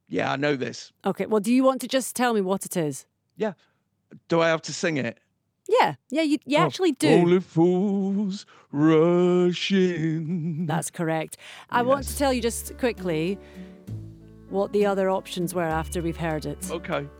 Yeah, I know this. Okay, well, do you want to just tell me what it is? Yeah. Do I have to sing it? Yeah, you actually do. Only fools rush in. That's correct. I want to tell you just quickly what the other options were after we've heard it. Okay.